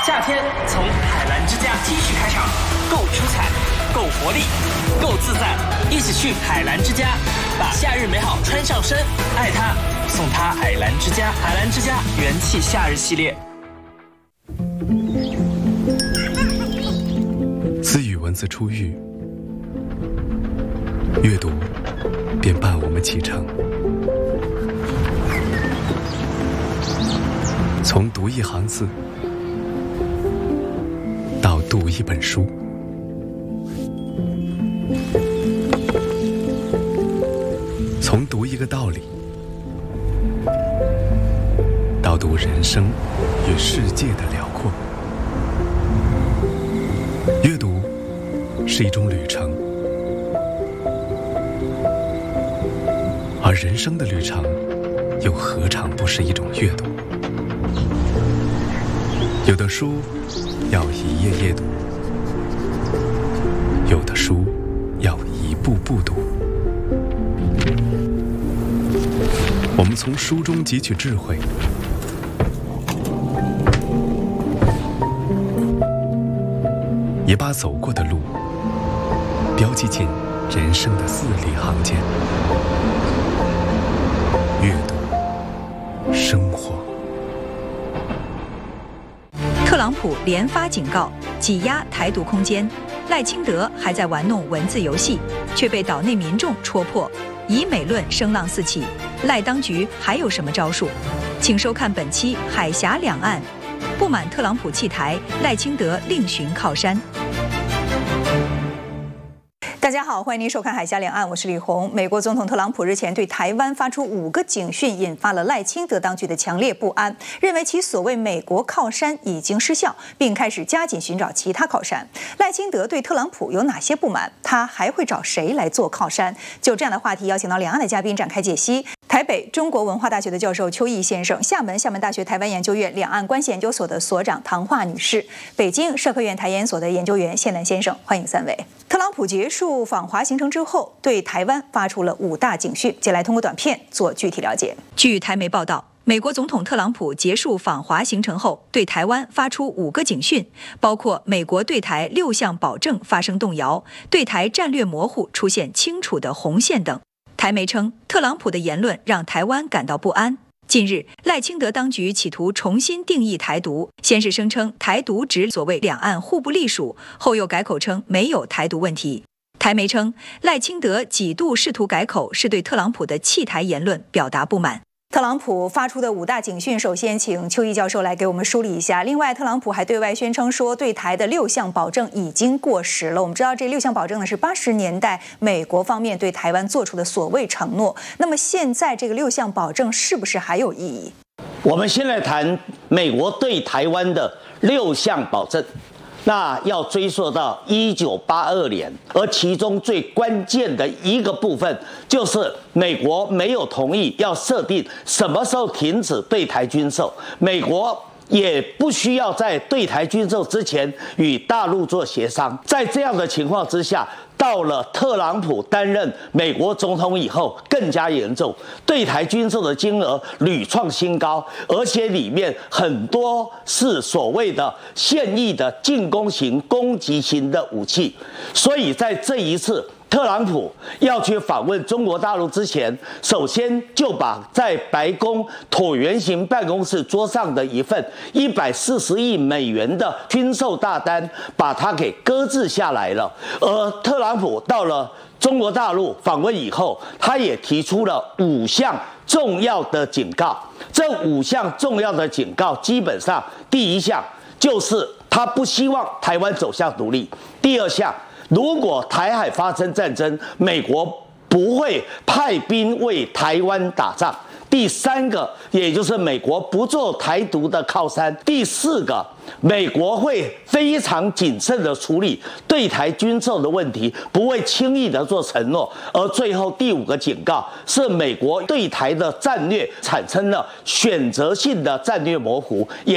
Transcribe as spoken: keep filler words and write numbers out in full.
夏天从海澜之家 T 恤开场，够出彩，够活力，够自在，一起去海澜之家，把夏日美好穿上身，爱它，送它海澜之家。海澜之家元气夏日系列。 自与文字初遇，阅读便伴我们启程。从读一行字到读一本书，从读一个道理到读人生与世界的辽阔。阅读是一种旅程，而人生的旅程又何尝不是一种阅读？有的书要一页页读，有的书要一步步读。我们从书中汲取智慧，也把走过的路标记进人生的字里行间。阅读，生活。 特朗普连发警告，挤压台独空间。赖清德还在玩弄文字游戏，却被岛内民众戳破。以美论声浪四起，赖当局还有什么招数？请收看本期《海峡两岸》。不满特朗普弃台，赖清德另寻靠山。大家好，欢迎您收看《海峡两岸》，我是李红。美国总统特朗普日前对台湾发出五个警讯，引发了赖清德当局的强烈不安，认为其所谓美国靠山已经失效，并开始加紧寻找其他靠山。赖清德对特朗普有哪些不满？他还会找谁来做靠山？就这样的话题，邀请到两岸的嘉宾展开解析。台北中国文化大学的教授邱毅先生，厦门厦门大学台湾研究院两岸关系研究所的所长唐华女士，北京社科院台研所的研究员谢南先生，欢迎三位。特朗普结束访华行程之后，对台湾发出了五大警讯，接下来通过短片做具体了解。据台媒报道，美国总统特朗普结束访华行程后，对台湾发出五个警讯，包括美国对台六项保证发生动摇，对台战略模糊出现清楚的红线等。台媒称，特朗普的言论让台湾感到不安。近日，赖清德当局企图重新定义台独，先是声称台独指所谓两岸互不隶属，后又改口称没有台独问题。台媒称，赖清德几度试图改口，是对特朗普的弃台言论表达不满。特朗普发出的五大警讯，首先请邱毅教授来给我们梳理一下。另外，特朗普还对外宣称说，对台的六项保证已经过时了。我们知道，这六项保证呢是八十年代美国方面对台湾做出的所谓承诺。那么现在这个六项保证是不是还有意义？ 我们先来谈美国对台湾的六项保证。那要追溯到一九八二年，而其中最关键的一个部分，就是美国没有同意要设定什么时候停止对台军售，美国也不需要在对台军售之前与大陆做协商。在这样的情况之下，到了特朗普担任美国总统以后，更加严重，对台军售的金额屡创新高，而且里面很多是所谓的现役的进攻型、攻击型的武器。所以在这一次特朗普要去访问中国大陆之前，首先就把在白宫椭圆形办公室桌上的一份一百四十亿美元的军售大单，把它给搁置下来了。而特朗普到了中国大陆访问以后，他也提出了五项重要的警告。这五项重要的警告，基本上第一项就是他不希望台湾走向独立；第二项，如果台海发生战争，美国不会派兵为台湾打仗。第三个，也就是美国不做台独的靠山。第四个，美国会非常谨慎的处理对台军售的问题，不会轻易的做承诺。而最后第五个警告是，美国对台的战略产生了选择性的战略模糊，也